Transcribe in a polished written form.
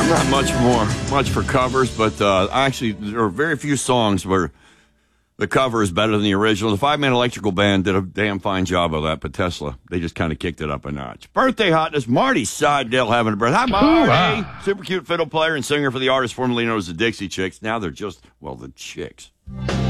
Not much for covers, but actually, there are very few songs where the cover is better than the original. The Five Man Electrical Band did a damn fine job of that, but Tesla, they just kind of kicked it up a notch. Birthday hotness, Marty Seidel having a birthday. Hi, Marty! Super cute fiddle player and singer for the artist formerly known as the Dixie Chicks. Now they're just, well, the Chicks.